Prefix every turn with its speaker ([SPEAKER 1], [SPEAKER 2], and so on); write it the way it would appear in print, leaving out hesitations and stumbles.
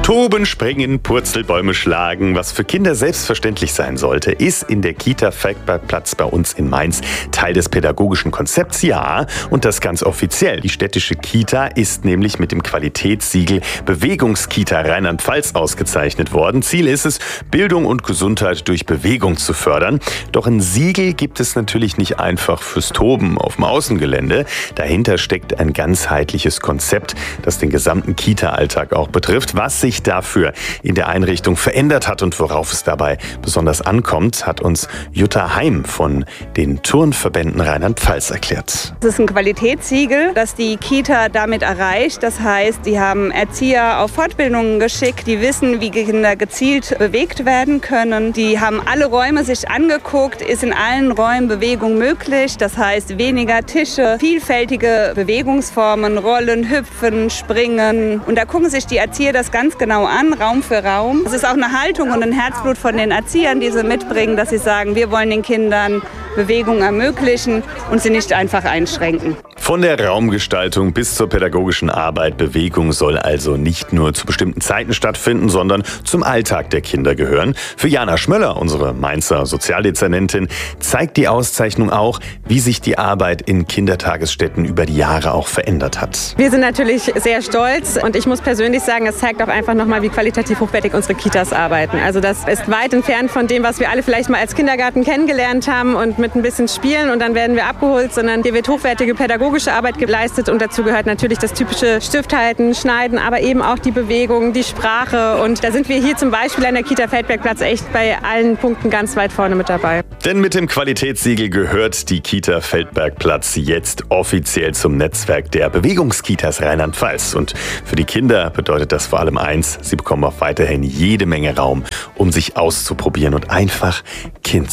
[SPEAKER 1] Toben, springen, Purzelbäume schlagen. Was für Kinder selbstverständlich sein sollte, ist in der Kita Feldbergplatz bei uns in Mainz Teil des pädagogischen Konzepts. Ja, und das ganz offiziell. Die städtische Kita ist nämlich mit dem Qualitätssiegel Bewegungskita Rheinland-Pfalz ausgezeichnet worden. Ziel ist es, Bildung und Gesundheit durch Bewegung zu fördern. Doch ein Siegel gibt es natürlich nicht einfach fürs Toben auf dem Außengelände. Dahinter steckt ein ganzheitliches Konzept, das den gesamten Kita-Alltag auch betrifft. Was sich dafür in der Einrichtung verändert hat und worauf es dabei besonders ankommt, hat uns Jutta Heim von den Turnverbänden Rheinland-Pfalz erklärt.
[SPEAKER 2] Es ist ein Qualitätssiegel, das die Kita damit erreicht. Das heißt, sie haben Erzieher auf Fortbildungen geschickt, die wissen, wie Kinder gezielt bewegt werden können. Die haben alle Räume sich angeguckt, ist in allen Räumen Bewegung möglich. Das heißt, weniger Tische, vielfältige Bewegungsformen, Rollen, Hüpfen, Springen. Und da gucken sich die Erzieher das ganz genau an, Raum für Raum. Es ist auch eine Haltung und ein Herzblut von den Erziehern, die sie mitbringen, dass sie sagen, wir wollen den Kindern Bewegung ermöglichen und sie nicht einfach einschränken.
[SPEAKER 1] Von der Raumgestaltung bis zur pädagogischen Arbeit. Bewegung soll also nicht nur zu bestimmten Zeiten stattfinden, sondern zum Alltag der Kinder gehören. Für Jana Schmöller, unsere Mainzer Sozialdezernentin, zeigt die Auszeichnung auch, wie sich die Arbeit in Kindertagesstätten über die Jahre auch verändert hat.
[SPEAKER 3] Wir sind natürlich sehr stolz und ich muss persönlich sagen, es zeigt auch einfach nochmal, wie qualitativ hochwertig unsere Kitas arbeiten. Also das ist weit entfernt von dem, was wir alle vielleicht mal als Kindergarten kennengelernt haben und mit ein bisschen Spielen und dann werden wir abgeholt, sondern hier wird hochwertige pädagogische Arbeit geleistet und dazu gehört natürlich das typische Stifthalten, Schneiden, aber eben auch die Bewegung, die Sprache und da sind wir hier zum Beispiel an der Kita Feldbergplatz echt bei allen Punkten ganz weit vorne mit dabei.
[SPEAKER 1] Denn mit dem Qualitätssiegel gehört die Kita Feldbergplatz jetzt offiziell zum Netzwerk der Bewegungskitas Rheinland-Pfalz. Und für die Kinder bedeutet das vor allem eins: Sie bekommen auch weiterhin jede Menge Raum, um sich auszuprobieren und einfach Kind